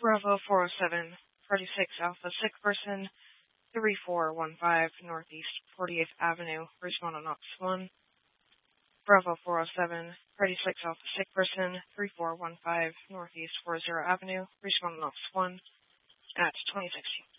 Bravo 407, Party 6 Alpha, sick person, 3415 Northeast 48th Avenue, Ridgemont on Knox 1. Bravo 407, Party 6 Alpha, sick person, 3415 Northeast 40 Avenue, Ridgemont on Knox 1, at 2016.